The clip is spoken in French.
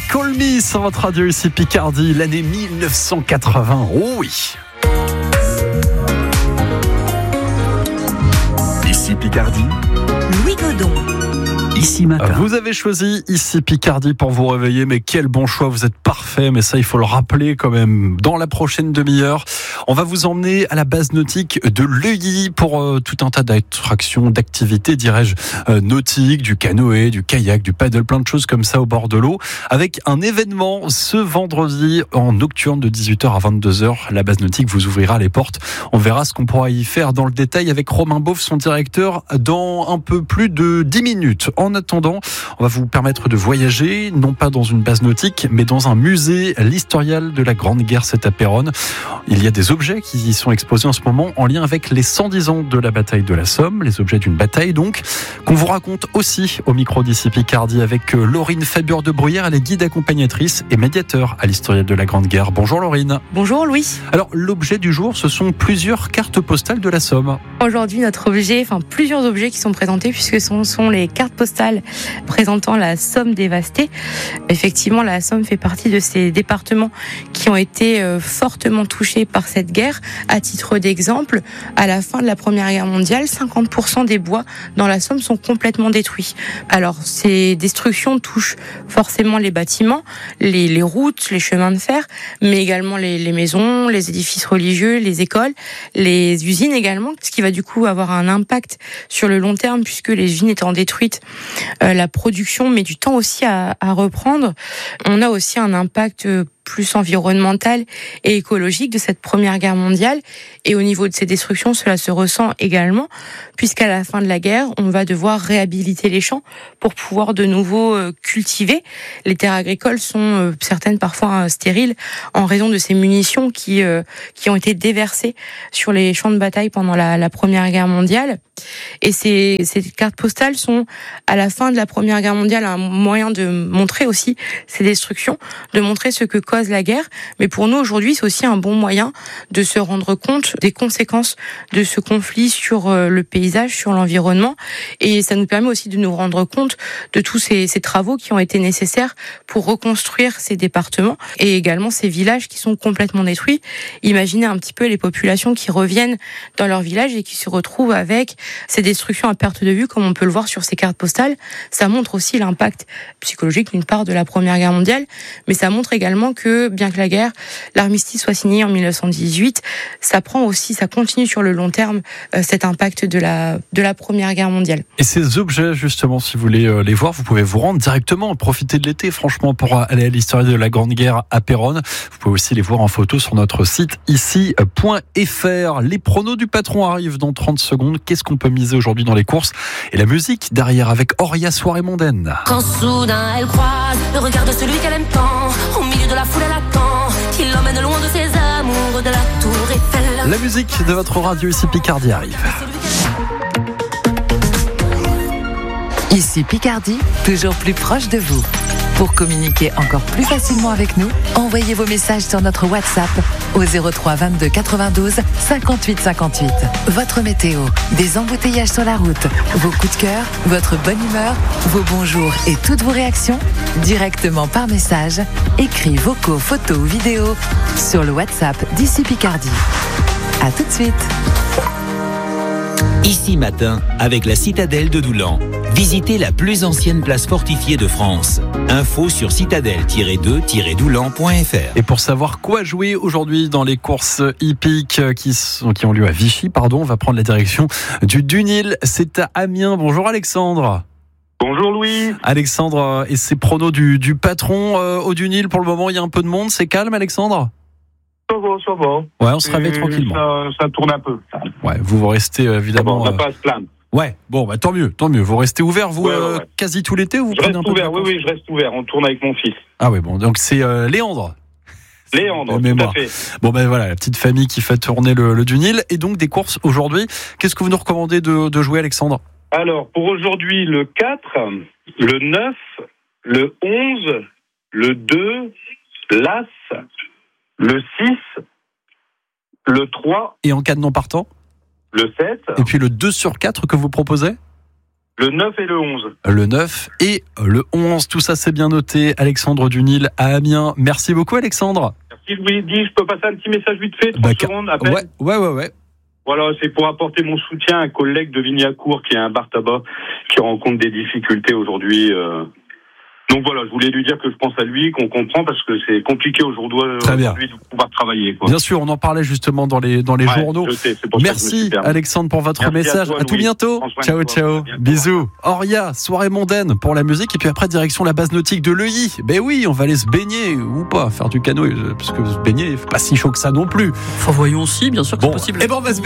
Call Me sur votre radio ici Picardie, l'année 1980. Oh oui. Ici Picardie, Louis Godon. Ici matin. Vous avez choisi Ici Picardie pour vous réveiller, mais quel bon choix, vous êtes parfait, mais ça il faut le rappeler quand même. Dans la prochaine demi-heure, on va vous emmener à la base nautique de Leuilly pour tout un tas d'attractions, d'activités, dirais-je, nautiques, du canoë, du kayak, du paddle, plein de choses comme ça au bord de l'eau, avec un événement ce vendredi en nocturne de 18h à 22h. La base nautique vous ouvrira les portes. On verra ce qu'on pourra y faire dans le détail avec Romain Beauf, son directeur, dans un peu plus de 10 minutes. En attendant, on va vous permettre de voyager, non pas dans une base nautique, mais dans un musée, l'Historial de la Grande Guerre, c'est à Péronne. Il y a des objets qui y sont exposés en ce moment en lien avec les 110 ans de la bataille de la Somme, les objets d'une bataille donc, qu'on vous raconte aussi au micro d'Ici Picardie avec Laurine Fabieur de Bruyère, elle est guide accompagnatrice et médiateur à l'Historial de la Grande Guerre. Bonjour Laurine. Bonjour Louis. Alors l'objet du jour, ce sont plusieurs cartes postales de la Somme. Aujourd'hui notre objet, plusieurs objets qui sont présentés puisque ce sont les cartes postales présentant la Somme dévastée. Effectivement, la Somme fait partie de ces départements qui ont été fortement touchés par cette guerre. À titre d'exemple, à la fin de la Première Guerre mondiale, 50% des bois dans la Somme sont complètement détruits. Alors, ces destructions touchent forcément les bâtiments, les routes, les chemins de fer, mais également les maisons, les édifices religieux, les écoles, les usines également, ce qui va du coup avoir un impact sur le long terme puisque les usines étant détruites, la production met du temps aussi à reprendre. On a aussi un impact plus environnemental et écologique de cette Première Guerre mondiale. Et au niveau de ces destructions, cela se ressent également, puisqu'à la fin de la guerre, on va devoir réhabiliter les champs pour pouvoir de nouveau cultiver. Les terres agricoles sont certaines parfois stériles en raison de ces munitions qui ont été déversées sur les champs de bataille pendant la Première Guerre mondiale. Et ces cartes postales sont, à la fin de la Première Guerre mondiale, un moyen de montrer aussi ces destructions, de montrer ce que cause la guerre. Mais pour nous, aujourd'hui, c'est aussi un bon moyen de se rendre compte des conséquences de ce conflit sur le paysage, sur l'environnement. Et ça nous permet aussi de nous rendre compte de tous ces travaux qui ont été nécessaires pour reconstruire ces départements et également ces villages qui sont complètement détruits. Imaginez un petit peu les populations qui reviennent dans leur village et qui se retrouvent avec ces destructions à perte de vue, comme on peut le voir sur ces cartes postales. Ça montre aussi l'impact psychologique d'une part de la Première Guerre mondiale, mais ça montre également que, bien que l'armistice soit signé en 1918, ça continue sur le long terme cet impact de la Première Guerre mondiale. Et ces objets, justement, si vous voulez les voir, vous pouvez vous rendre directement, profiter de l'été, franchement, pour aller à l'Historial de la Grande Guerre à Péronne. Vous pouvez aussi les voir en photo sur notre site ici.fr. Les pronos du patron arrivent dans 30 secondes. Qu'est-ce qu'on peut miser aujourd'hui dans les courses? Et la musique derrière avec Auria Soirée mondaine. Quand soudain elle croise le regard de celui qu'elle aime tant, au milieu de la foule elle attend qu'il l'emmène loin de ses amours de la tour Eiffel. La musique de votre radio ici Picardie arrive. Ici Picardie, toujours plus proche de vous. Pour communiquer encore plus facilement avec nous, envoyez vos messages sur notre WhatsApp au 03 22 92 58 58. Votre météo, des embouteillages sur la route, vos coups de cœur, votre bonne humeur, vos bonjours et toutes vos réactions directement par message, écrits, vocaux, photos ou vidéos sur le WhatsApp d'Ici Picardie. À tout de suite. Ici matin, avec la citadelle de Doulan. Visitez la plus ancienne place fortifiée de France. Info sur citadelle-2-doulan.fr. Et pour savoir quoi jouer aujourd'hui dans les courses hippiques qui ont lieu à Vichy, on va prendre la direction du Dunil. C'est à Amiens. Bonjour Alexandre. Bonjour Louis. Alexandre et ses pronos du patron au Dunil. Pour le moment, il y a un peu de monde. C'est calme, Alexandre? Ça va. Ouais, on se réveille tranquillement. Ça tourne un peu. Ouais, vous restez évidemment. On n'a pas à se plaindre. Ouais, bon, tant mieux. Vous restez ouvert, vous, ouais. quasi tout l'été ou vous prenez un peu ouvert, oui, je reste ouvert. On tourne avec mon fils. Ah oui, bon, donc c'est Léandre. Léandre, tout à fait. Bon, voilà, la petite famille qui fait tourner le Dunil. Et donc, des courses aujourd'hui. Qu'est-ce que vous nous recommandez de jouer, Alexandre? Alors, pour aujourd'hui, le 4, le 9, le 11, le 2, l'As, le 6, le 3. Et en cas de non partant? Le 7. Et puis le 2 sur 4 que vous proposez? Le 9 et le 11. Le 9 et le 11, tout ça c'est bien noté. Alexandre Dunil à Amiens. Merci beaucoup Alexandre. Merci Louis. Dis, je peux passer un petit message vite fait, 30 secondes à peine. Ouais. Voilà, c'est pour apporter mon soutien à un collègue de Vignacourt qui a un bar tabac qui rencontre des difficultés aujourd'hui. Donc voilà, je voulais lui dire que je pense à lui, qu'on comprend parce que c'est compliqué aujourd'hui de pouvoir travailler. Quoi. Bien sûr, on en parlait justement dans les journaux. Je sais, c'est pour Merci ça que Alexandre pour votre message. À tout bientôt. Ciao. Bisous. Auria, soirée mondaine pour la musique et puis après direction la base nautique de Leuilly. Ben oui, on va aller se baigner ou pas, faire du canoë parce que se baigner, pas si chaud que ça non plus. Enfin voyons si, bien sûr que c'est possible. Et ben on va se